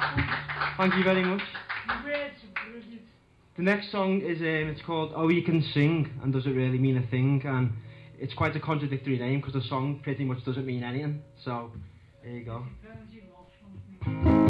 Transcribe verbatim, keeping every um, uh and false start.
Thank you very much. The next song is um, it's called Oh You Can Sing and Does It Really Mean a Thing, and it's quite a contradictory name because the song pretty much doesn't mean anything, so there you go.